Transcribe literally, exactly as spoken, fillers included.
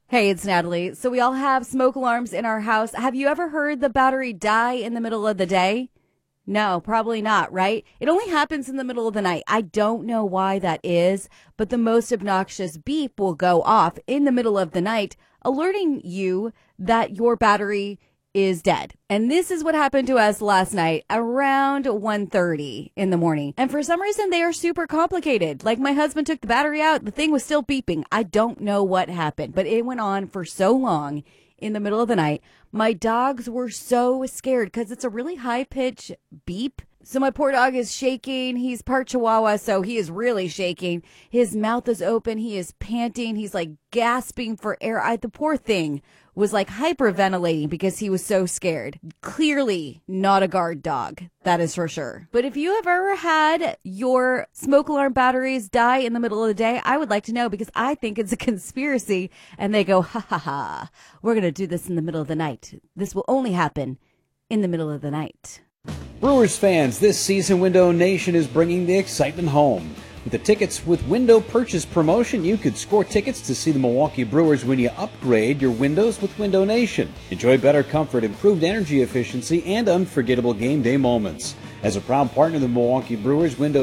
Hey, it's Natalie. So we all have smoke alarms in our house. Have you ever heard the battery die in the middle of the day? No, probably not, right? It only happens in the middle of the night. I don't know why that is, but the most obnoxious beep will go off in the middle of the night, alerting you that your battery is dead. And this is what happened to us last night around one thirty in the morning. And for some reason, they are super complicated. Like my husband took the battery out. The thing was still beeping. I don't know what happened, but it went on for so long in the middle of the night. My dogs were so scared because it's a really high pitch beep. So my poor dog is shaking. He's part Chihuahua, so he is really shaking. His mouth is open. He is panting. He's like gasping for air. I, the poor thing was like hyperventilating because he was so scared. Clearly not a guard dog. That is for sure. But if you have ever had your smoke alarm batteries die in the middle of the day, I would like to know because I think it's a conspiracy. And they go, ha ha ha, we're going to do this in the middle of the night. This will only happen in the middle of the night. Brewers fans, this season Window Nation is bringing the excitement home. With the Tickets with Window purchase promotion, you could score tickets to see the Milwaukee Brewers when you upgrade your windows with Window Nation. Enjoy better comfort, improved energy efficiency, and unforgettable game day moments. As a proud partner of the Milwaukee Brewers, Window